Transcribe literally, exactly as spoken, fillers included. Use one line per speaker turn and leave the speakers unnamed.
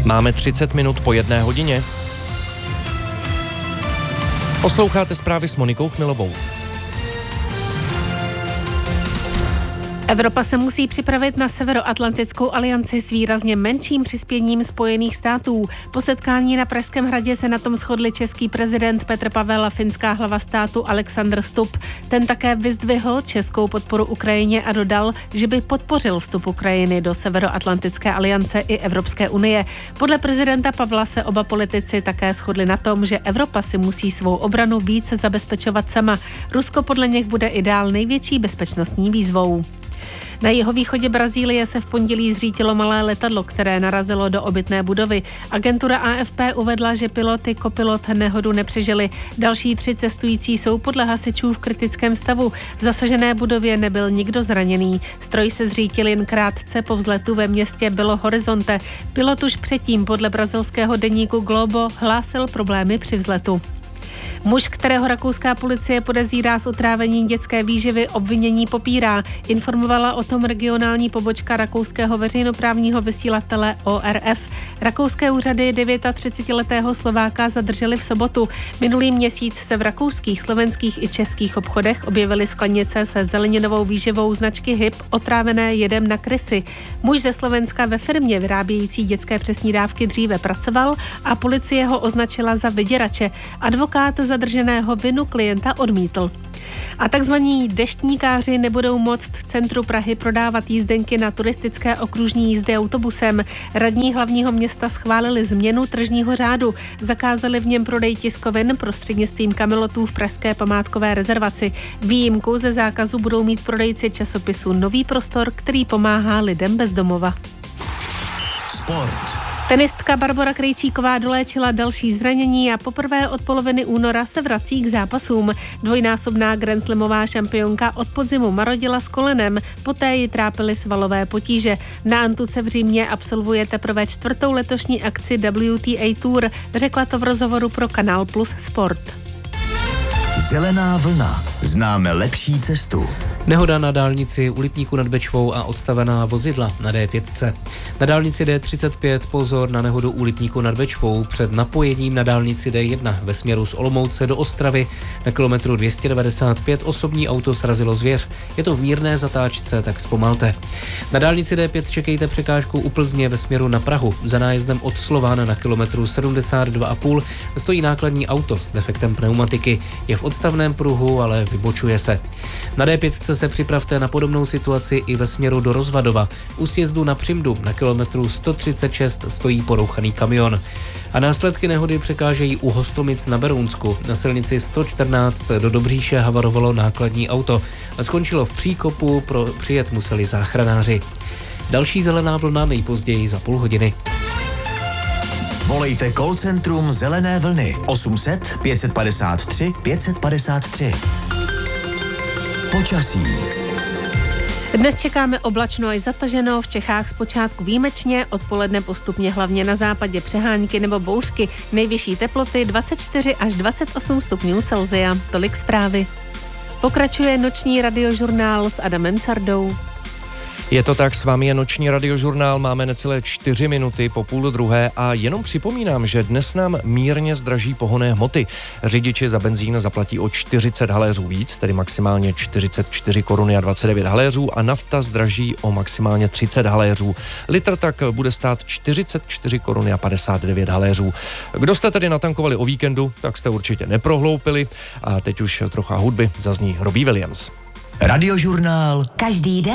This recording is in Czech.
Máme třicet minut po jedné hodině. Posloucháte zprávy s Monikou Chmilovou.
Evropa se musí připravit na Severoatlantickou alianci s výrazně menším přispěním Spojených států. Po setkání na Pražském hradě se na tom shodli český prezident Petr Pavel a finská hlava státu Alexander Stubb. Ten také vyzdvihl českou podporu Ukrajině a dodal, že by podpořil vstup Ukrajiny do Severoatlantické aliance i Evropské unie. Podle prezidenta Pavla se oba politici také shodli na tom, že Evropa si musí svou obranu více zabezpečovat sama. Rusko podle nich bude i dál největší bezpečnostní výzvou. Na jihovýchodě Brazílie se v pondělí zřítilo malé letadlo, které narazilo do obytné budovy. Agentura A F P uvedla, že pilot i kopilot nehodu nepřežili. Další tři cestující jsou podle hasičů v kritickém stavu. V zasažené budově nebyl nikdo zraněný. Stroj se zřítil jen krátce po vzletu ve městě Belo Horizonte. Pilot už předtím podle brazilského deníku Globo hlásil problémy při vzletu. Muž, kterého rakouská policie podezírá z otrávení dětské výživy, obvinění popírá. Informovala o tom regionální pobočka rakouského veřejnoprávního vysílatele O R F. Rakouské úřady třicetidevětiletého Slováka zadrželi v sobotu. Minulý měsíc se v rakouských, slovenských i českých obchodech objevily sklenice se zeleninovou výživou značky H I P otrávené jedem na krysy. Muž ze Slovenska ve firmě vyrábějící dětské přesní dávky dříve pracoval a policie ho označila za vyděrače. Advokát zadrženého vinu klienta odmítl. A takzvaní deštníkáři nebudou moct v centru Prahy prodávat jízdenky na turistické okružní jízdy autobusem. Radní hlavního města schválili změnu tržního řádu. Zakázali v něm prodej tiskovin prostřednictvím kamelotů v pražské památkové rezervaci. Výjimku ze zákazu budou mít prodejci časopisu Nový prostor, který pomáhá lidem bez domova.
Sport.
Tenistka Barbora Krejčíková doléčila další zranění a poprvé od poloviny února se vrací k zápasům. Dvojnásobná grandslamová šampionka od podzimu marodila s kolenem, poté ji trápily svalové potíže. Na antuce v Římě absolvuje teprve čtvrtou letošní akci W T A Tour, řekla to v rozhovoru pro Kanál Plus Sport.
Zelená vlna. Známe lepší cestu.
Nehoda na dálnici u Lipníku nad Bečvou a odstavená vozidla na D pět. Na dálnici D třicet pět pozor na nehodu u Lipníku nad Bečvou před napojením na dálnici D jedna ve směru z Olomouce do Ostravy. Na kilometru dvě stě devadesát pět osobní auto srazilo zvěř. Je to v mírné zatáčce, tak zpomalte. Na dálnici D pět čekejte překážku u Plzně ve směru na Prahu. Za nájezdem od Slovan na kilometru sedmdesát dva a půl stojí nákladní auto s defektem pneumatiky. Je v odstavném pruhu, ale vybočuje se. Na D pět se připravte na podobnou situaci i ve směru do Rozvadova. U sjezdu na Přimdu na kilometru sto třicet šest stojí porouchaný kamion. A následky nehody překážejí u Hostomic na Berounsku. Na silnici sto čtrnáct do Dobříše havarovalo nákladní auto a skončilo v příkopu, pro přijet museli záchranáři. Další zelená vlna nejpozději za půl hodiny.
Volejte call centrum Zelené vlny osm set pět padesát tři pět padesát tři. Počasí.
Dnes čekáme oblačno až zataženo, v Čechách zpočátku výjimečně, odpoledne postupně hlavně na západě přehánky nebo bouřky. Nejvyšší teploty dvacet čtyři až dvacet osm stupňů Celsia. Tolik zprávy. Pokračuje noční radiožurnál s Adamem Sardou.
Je to tak, s vámi je noční radiožurnál, máme necelé čtyři minuty po půl druhé a jenom připomínám, že dnes nám mírně zdraží pohonné hmoty. Řidiči za benzín zaplatí o čtyřicet haléřů víc, tedy maximálně čtyřicet čtyři koruny a dvacet devět haléřů a nafta zdraží o maximálně třicet haléřů. Litr tak bude stát čtyřicet čtyři koruny a padesát devět haléřů. Kdo jste tedy natankovali o víkendu, tak jste určitě neprohloupili a teď už trocha hudby, zazní Robbie Williams.
Radiožurnál.
Každý den